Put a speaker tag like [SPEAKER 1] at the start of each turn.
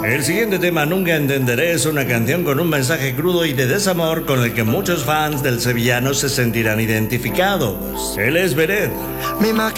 [SPEAKER 1] El siguiente tema, Nunca Entenderé, es una canción con un mensaje crudo y de desamor con el que muchos fans del sevillano se sentirán identificados. Él es Beret.